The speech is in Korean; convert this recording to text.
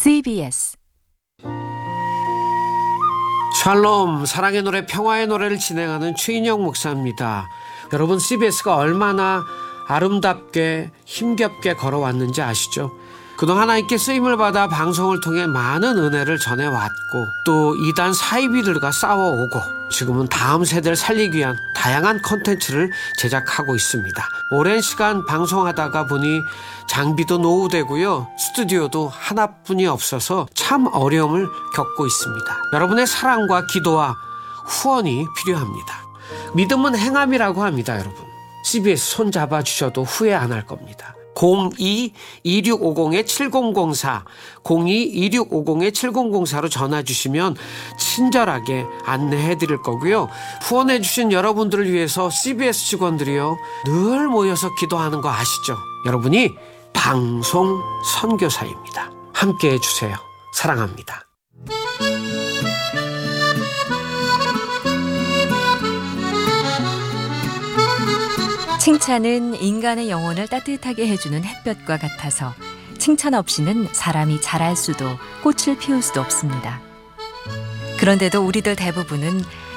CBS 샬롬, 사랑의 노래, 평화의 노래를 진행하는 최인영 목사입니다. 여러분, CBS가 얼마나 아름답게 힘겹게 걸어왔는지 아시죠? 그동안 하나님께 쓰임을 받아 방송을 통해 많은 은혜를 전해왔고 또 이단 사이비들과 싸워오고 지금은 다음 세대를 살리기 위한 다양한 콘텐츠를 제작하고 있습니다. 오랜 시간 방송하다가 보니 장비도 노후되고요. 스튜디오도 하나뿐이 없어서 참 어려움을 겪고 있습니다. 여러분의 사랑과 기도와 후원이 필요합니다. 믿음은 행함이라고 합니다, 여러분. CBS 손 잡아주셔도 후회 안 할 겁니다. 02-2650-7004 02-2650-7004로 전화 주시면 친절하게 안내해 드릴 거고요. 후원해 주신 여러분들을 위해서 CBS 직원들이요 늘 모여서 기도하는 거 아시죠? 여러분이 방송 선교사입니다. 함께해 주세요. 사랑합니다. 칭찬은 인간의 영혼을 따뜻하게 해주는 햇볕과 같아서 칭찬 없이는 사람이 자랄 수도 꽃을 피울 수도 없습니다. 그런데도 우리들 대부분은